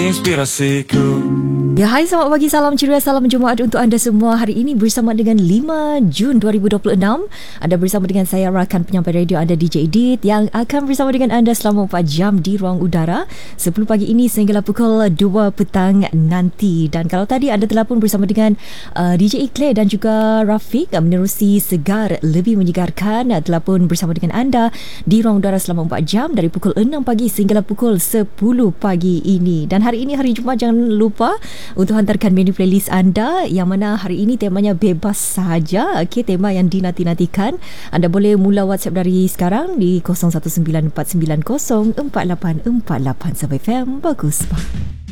inspirasiku. Ya, hai, selamat pagi, salam ceria, salam Jumaat untuk anda semua. Hari ini bersama dengan 5 Jun 2026. Anda bersama dengan saya, rakan penyampai radio anda, DJ Edit, yang akan bersama dengan anda selama 4 jam di ruang udara 10 pagi ini sehinggalah pukul 2 petang nanti. Dan kalau tadi anda telah pun bersama dengan DJ Iqlay dan juga Rafiq menerusi Segar Lebih Menyegarkan, telah pun bersama dengan anda di ruang udara selama 4 jam dari pukul 6 pagi sehinggalah pukul 10 pagi ini. Dan hari ini hari Jumaat, jangan lupa untuk hantarkan menu playlist anda, yang mana hari ini temanya bebas sahaja. Okey, tema yang dinanti-nantikan. Anda boleh mula WhatsApp dari sekarang di 0194904848. Sampai FM. Bagus, Pak.